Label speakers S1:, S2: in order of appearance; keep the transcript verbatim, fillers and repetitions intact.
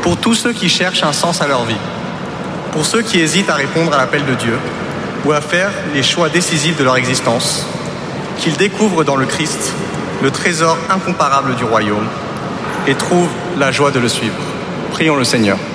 S1: pour tous ceux qui cherchent un sens à leur vie, pour ceux qui hésitent à répondre à l'appel de Dieu ou à faire les choix décisifs de leur existence, qu'ils découvrent dans le Christ le trésor incomparable du royaume et trouvent la joie de le suivre. Prions le Seigneur.